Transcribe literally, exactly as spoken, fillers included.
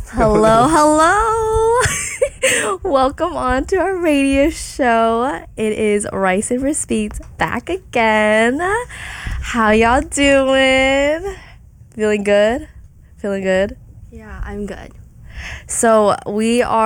Hello, hello. Welcome on to our radio show. It is Rice and Receipts back again. How y'all doing? Feeling good? Feeling good? Yeah, I'm good. So we are